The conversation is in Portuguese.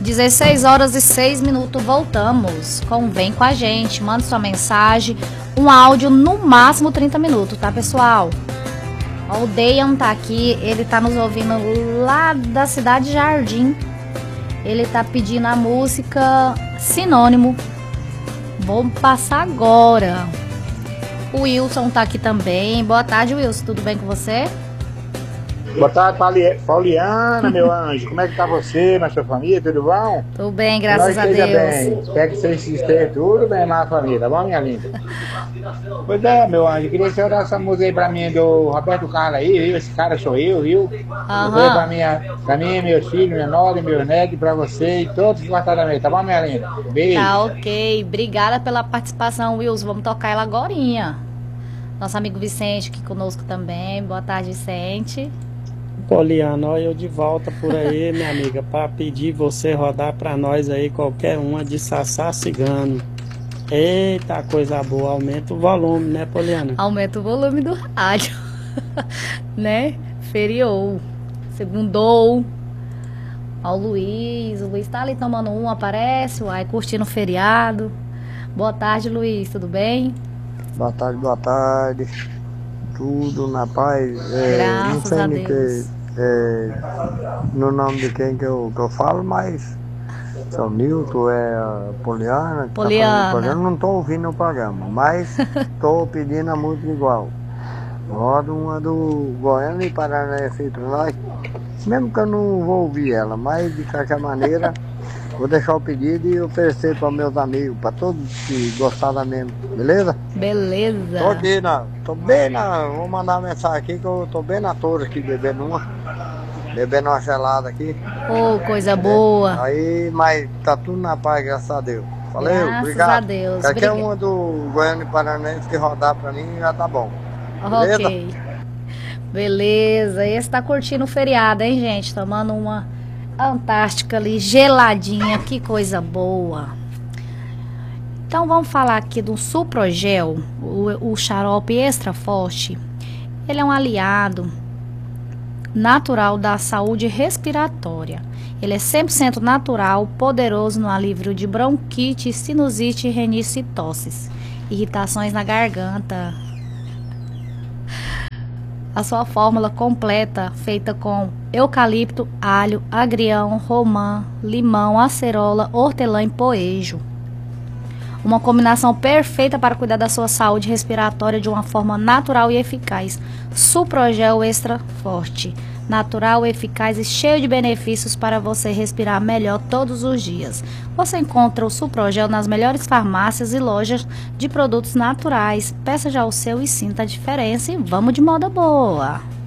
16 horas e 6 minutos, voltamos. Vem com a gente, manda sua mensagem, um áudio no máximo 30 minutos, tá, pessoal? O Dejan tá aqui, ele tá nos ouvindo lá da cidade de Jardim. Ele tá pedindo a música Sinônimo. Vou passar agora. O Wilson tá aqui também. Boa tarde, Wilson, tudo bem com você? Boa tarde, Pauliana, meu anjo. Como é que tá você, na sua família? Tudo bom? Tudo bem, graças a Deus. Bem. Espero que vocês estejam tudo bem na família, tá bom, minha linda? Pois é, meu anjo. Queria que você orasse essa música aí pra mim do Roberto Carlos aí, viu? Esse cara sou eu, viu? Pra mim, meus filhos, minha nora, meus netos, pra você e todos que gostaram também, tá bom, minha linda? Beijo. Tá ok. Obrigada pela participação, Wilson. Vamos tocar ela agorinha. Nosso amigo Vicente aqui conosco também. Boa tarde, Vicente. Poliana, olha eu de volta por aí, minha amiga, para pedir você rodar para nós aí qualquer uma de Sassá Cigano. Eita, coisa boa, aumenta o volume, né, Poliana? Aumenta o volume do rádio, né? Feriou, segundou. Ó, o Luiz tá ali tomando aparece, uai, curtindo o feriado. Boa tarde, Luiz, tudo bem? Boa tarde. Tudo na paz. Graças não sei a Deus. No nome de quem que eu falo, mas sou Nilton, a Poliana. Poliana. Eu não estou ouvindo o programa, mas estou pedindo a música igual. Roda uma do Goiânia e Paranaense para nós. Mesmo que eu não vou ouvir ela, mas de qualquer maneira vou deixar o pedido e oferecer para meus amigos, para todos que gostaram da mesma, beleza? Beleza. Vou mandar uma mensagem aqui que eu tô bem na torre aqui, bebendo uma gelada aqui. Coisa boa. Aí, mas tá tudo na paz, graças a Deus. Valeu, graças obrigado. A Deus. Qualquer uma do Goiânia e Paranaense que rodar pra mim já tá bom. Beleza? Ok. Beleza. Esse tá curtindo o feriado, hein, gente? Tomando uma Antártica ali, geladinha, que coisa boa. Então vamos falar aqui do Suprogel, o xarope extra forte. Ele é um aliado natural da saúde respiratória. Ele é 100% natural, poderoso no alívio de bronquite, sinusite, rinite e tosses, irritações na garganta. A sua fórmula completa, feita com eucalipto, alho, agrião, romã, limão, acerola, hortelã e poejo. Uma combinação perfeita para cuidar da sua saúde respiratória de uma forma natural e eficaz. Suprogel Extra Forte. Natural, eficaz e cheio de benefícios para você respirar melhor todos os dias. Você encontra o Suprogel nas melhores farmácias e lojas de produtos naturais. Peça já o seu e sinta a diferença e vamos de moda boa!